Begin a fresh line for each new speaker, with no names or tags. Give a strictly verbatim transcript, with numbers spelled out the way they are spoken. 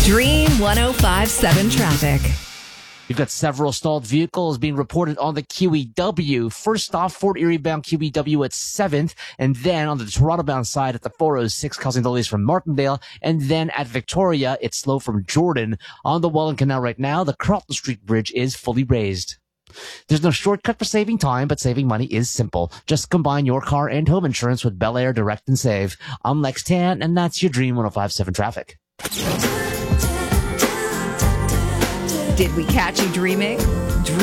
Dream one oh five point seven traffic.
We've got several stalled vehicles being reported on the Q E W. First off, Fort Erie bound Q E W at seventh, and then on the Toronto bound side at the four oh six, causing delays from Martindale, and then at Victoria, it's slow from Jordan. On the Welland Canal right now, the Carlton Street Bridge is fully raised. There's no shortcut for saving time, but saving money is simple. Just combine your car and home insurance with Bel Air Direct and Save. I'm Lex Tan, and that's your Dream one oh five point seven traffic.
Did we catch you dreaming?